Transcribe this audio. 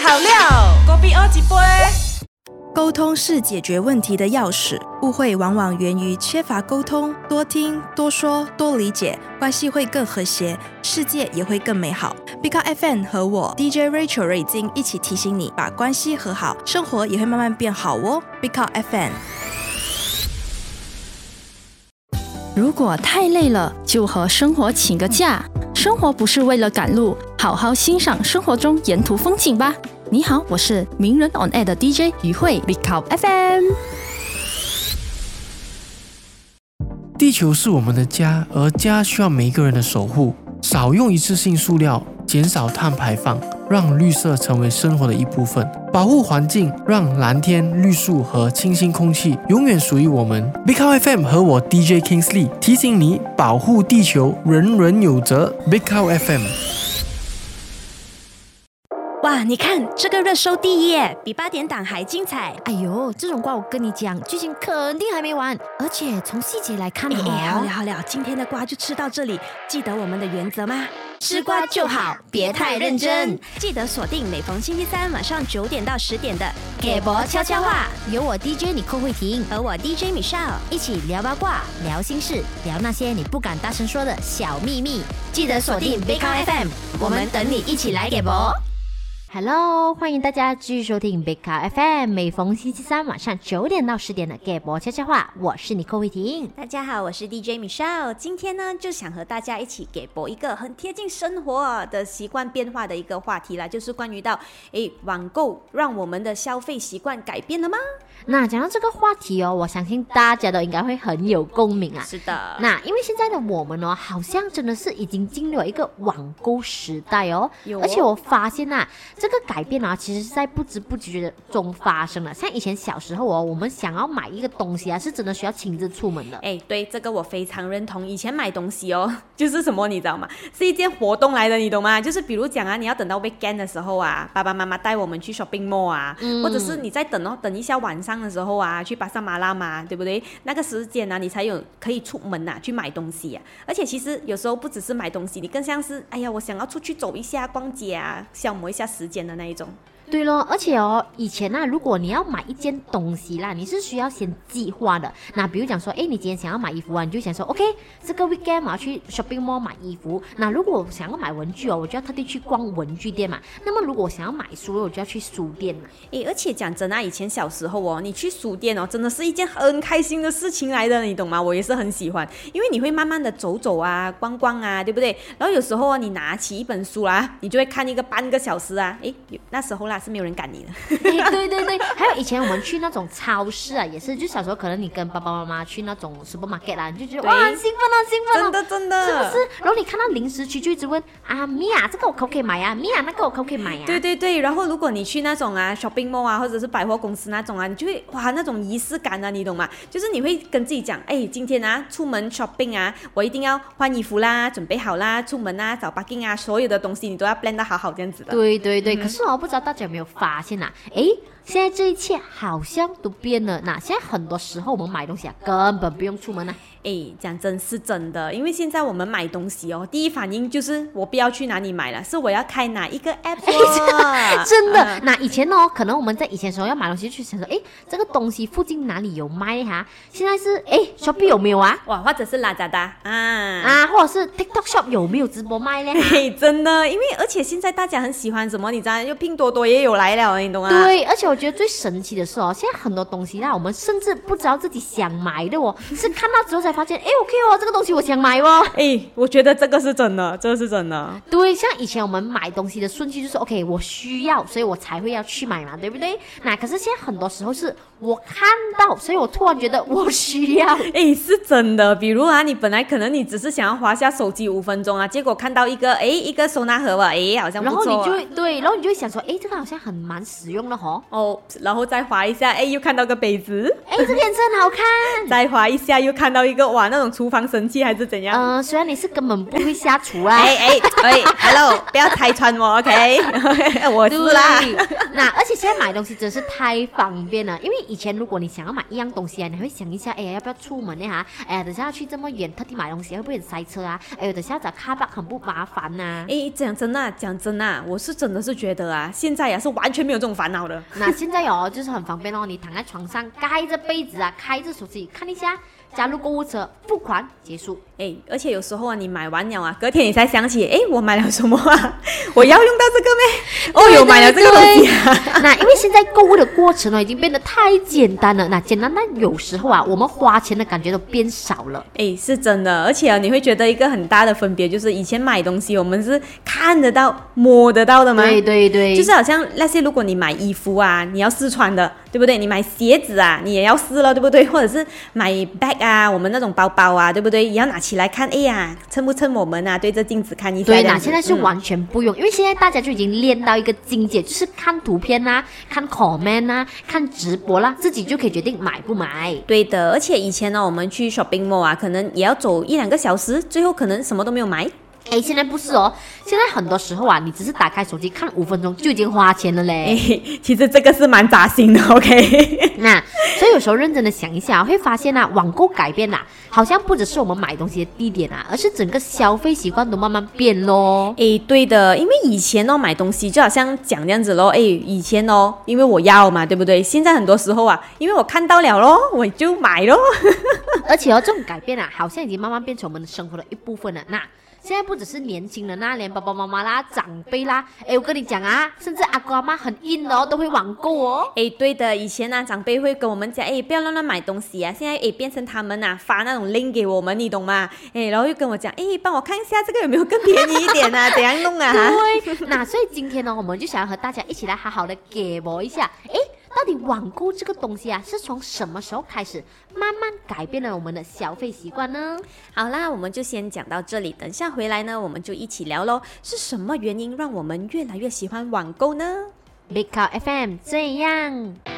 好料，隔壁二几杯。 沟通是解决问题的钥匙，误会往往源于缺乏沟通，多听、多说、多理解，关系会更和谐，世界也会更美好。Big Up FM 和我 DJ Rachel 瑞金一起提醒你，把关系和好，生活也会慢慢变好哦。Big Up FM。 如果太累了，就和生活请个假。生活不是为了赶路，好好欣赏生活中沿途风景吧。你好，我是名人 on air 的 DJ 于慧 Big Up FM。 地球是我们的家，而家需要每一个人的守护。少用一次性塑料，减少碳排放，让绿色成为生活的一部分。保护环境，让蓝天、绿树和清新空气永远属于我们。Big Up FM 和我 DJ Kingsley 提醒你，保护地球，人人有责。Big Up FM。 哇，你看这个热搜第一耶，比8点档还精彩。 哎呦，这种瓜我跟你讲，剧情肯定还没完，而且从细节来看好了，今天的瓜就吃到这里。记得我们的原则吗？吃瓜就好，别太认真。记得锁定每逢星期三晚上9点到10点的给博悄悄话， 有我 DJ 你寇慧婷和我 DJ Michelle 一起聊八卦、聊心事、聊那些你不敢大声说的小秘密。 记得锁定 Big Up FM， 我们等你一起来给博。 Hello， 欢迎大家继续收听 Big Up FM， 每逢星期三晚上9点到10点的给博悄悄话，我是你寇慧婷。 大家好，我是 DJ Michelle。今天呢，就想和大家一起给博一个很贴近生活的习惯变化的一个话题啦，就是关于到网购让我们的消费习惯改变了吗？ 那讲到这个话题哦，我相信大家都应该会很有共鸣啊。 是的。 那因为现在的我们哦，好像真的是已经进入了一个网购时代哦。而且我发现啊，这个改变啊，其实是在不知不觉中发生了。像以前小时候哦，我们想要买一个东西啊，是真的需要亲自出门的。 对，这个我非常认同。以前买东西哦，就是什么你知道吗？是一件活动来的，你懂吗？就是比如讲啊，你要等到 weekend 的时候啊，爸爸妈妈带我们去 shopping mall 啊，或者是你在等一下晚上的时候啊，去巴沙马拉嘛，对不对？那个时间啊，你才有可以出门啊，去买东西啊。而且其实有时候不只是买东西，你更像是我想要出去走一下、逛街啊，消磨一下时间的那一种。 对咯，而且哦，以前啊，如果你要买一件东西啦，你是需要先计划的。那比如讲说，你今天想要买衣服啊，你就想说 ，OK， 这个 weekend 我要去 shopping mall 买衣服。那如果我想要买文具哦，我就要特地去逛文具店嘛。那么如果我想要买书，我就要去书店嘛。 而且讲真啊，以前小时候哦，你去书店哦，真的是一件很开心的事情来的，你懂吗？我也是很喜欢，因为你会慢慢的走走啊，逛逛啊，对不对？然后有时候哦，你拿起一本书啦，你就会看一个半个小时啊，那时候啦是没有人赶你的。 对，还有以前我们去那种超市啊，也是，就小时候可能你跟爸爸妈妈去那种 supermarket 啦，你就觉得哇很兴奋哦， 真的， 是不是？然后你看到零食区就一直问啊，米娅这个我可不可以买啊？米娅那个我可不可以买啊？ 对，然后如果你去那种啊 shopping mall 啊，或者是百货公司那种啊，你就会哇那种仪式感啊，你懂吗？就是你会跟自己讲，今天啊出门 shopping 啊，我一定要换衣服啦，准备好啦，出门啊找 parking 啊，所有的东西你都要 plan 得好好这样子的。 对，可是我不知道大家有没有发现啊，现在这一切好像都变了。那现在很多时候我们买东西啊，根本不用出门啊。 讲真是真的，因为现在我们买东西哦，第一反应就是我不要去哪里买了，是我要开哪一个 app 真的。那以前哦，可能我们在以前的时候要买东西，去想说，这个东西附近哪里有卖哈？现在是Shopee 有没有啊？ 哇，或者是 Lazada 或者是 TikTok Shop 有没有直播卖呢？ 真的，因为而且现在大家很喜欢什么，你知道，就拼多多也有来了，你懂吗？ 对，而且我觉得最神奇的是哦，现在很多东西啦，我们甚至不知道自己想买的哦，是看到之后才发现，OK 哦，这个东西我想买哦。 我觉得这个是真的，这是真的。 对，像以前我们买东西的顺序就是 OK， 我需要，所以我才会要去买嘛，对不对？那可是现在很多时候是我看到，所以我突然觉得我需要。 是真的。比如啊，你本来可能你只是想要滑下手机5分钟啊，结果看到一个收纳盒啊，好像不错啊。 然后你就会想说，这个好像蛮实用的哦。 后再滑一下，哎，又看到个杯子， 哎，这个颜色很好看。 再滑一下又看到一个哇那种厨房神器还是怎样？ 虽然你是根本不会下厨啊。 Hello， 不要拆穿我 ，OK？ 我是啦。 那而且现在买东西真是太方便了，因为以前如果你想要买一样东西啊，你会想一下，哎呀要不要出门呢？哎呀等下要去这么远，特地买东西会不会很塞车啊？哎呦等下找car park很不麻烦呐。 哎，讲真啊，我是真的是觉得啊，现在是完全没有这种烦恼的。 那现在就是很方便哦，你躺在床上盖着被子啊，开着手机看一下。加入购物车，付款结束。 而且有时候啊，你买完了啊，隔天你才想起，我买了什么啊？我要用到这个咩？有买了这个东西啊。 那因为现在购物的过程已经变得太简单了。那简单，但有时候啊，我们花钱的感觉都变少了。 是真的，而且你会觉得一个很大的分别就是，以前买东西我们是看得到、摸得到的嘛。 对， 就是好像那些如果你买衣服啊，你要试穿的，对不对？你买鞋子啊，你也要试了，对不对？或者是买 bag 啊，我们那种包包啊，对不对？也要拿起来看，衬不衬我们啊？对着镜子看一下。 对，那现在是完全不用，因为现在大家就已经练到一个境界，就是看图片啊，看 comment 啊，看直播啦，自己就可以决定买不买。 对的，而且以前呢，我们去 shopping mall 啊，可能也要走1-2个小时，最后可能什么都没有买。 现在不是哦，现在很多时候啊，你只是打开手机看5分钟就已经花钱了嘞。 其实这个是蛮扎心的 ，OK？ 那所以有时候认真的想一下，会发现啊，网购改变啦，好像不只是我们买东西的地点啊，而是整个消费习惯都慢慢变咯。 对的，因为以前买东西就好像讲这样子咯，以前因为我要嘛，对不对？现在很多时候啊，因为我看到了咯，我就买咯。 而且这种改变啊，好像已经慢慢变成我们的生活的一部分了。那现在不只是年轻人啊，连爸爸妈妈啦、长辈啦，我跟你讲啊，甚至阿公阿妈很硬的都会网购哦。 对的，以前啊，长辈会跟我们讲，不要乱买东西啊。现在变成他们啊发那种 link 给我们，你懂吗？然后又跟我讲，帮我看一下这个有没有更便宜一点啊？怎样弄啊？ 对，那所以今天呢，我们就想要和大家一起来好好的给我一下，到底网购这个东西啊，是从什么时候开始慢慢改变了我们的消费习惯呢？ 好啦，我们就先讲到这里，等下回来呢，我们就一起聊咯，是什么原因让我们越来越喜欢网购呢？ Big Cow FM 这样。